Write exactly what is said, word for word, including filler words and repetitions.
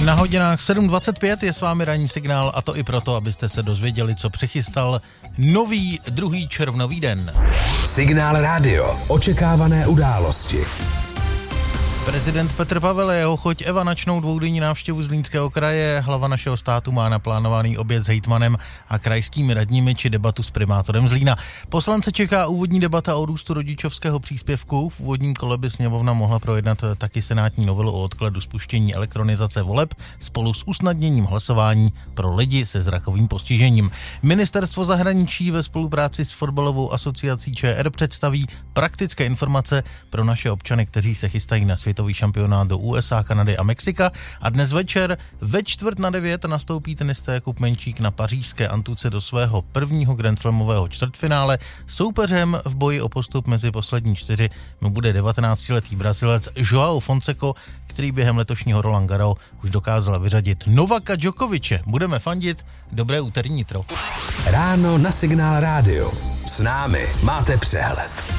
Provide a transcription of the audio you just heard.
Na hodinách sedm dvacet pět je s vámi ranní signál, a to i proto, abyste se dozvěděli, co přechystal nový druhý červnový den. Signál rádio. Očekávané události. Prezident Petr Pavel a jeho choť Eva načnou dvoudenní návštěvu Zlínského kraje. Hlava našeho státu má naplánovaný oběd s hejtmanem a krajskými radními či debatu s primátorem Zlína. Poslance čeká úvodní debata o růstu rodičovského příspěvku. V úvodním kole by sněmovna mohla projednat taky senátní novelu o odkladu spuštění elektronizace voleb spolu s usnadněním hlasování pro lidi se zrakovým postižením. Ministerstvo zahraničí ve spolupráci s fotbalovou asociací ČR představí praktické informace pro naše občany, kteří se chystají na svět šampionát do U S A, Kanady a Mexika. A dnes večer ve čtvrt na devět nastoupí tenista Jakub Menčík na pařížské Antuce do svého prvního grandslamového čtvrtfinále. Soupeřem v boji o postup mezi poslední čtyři mu bude devatenáctiletý Brazilec João Fonseca, který během letošního Roland Garros už dokázal vyřadit Novaka Djokoviče. Budeme fandit. Dobré úterní nitro. Ráno na Signál rádio. S námi máte přehled.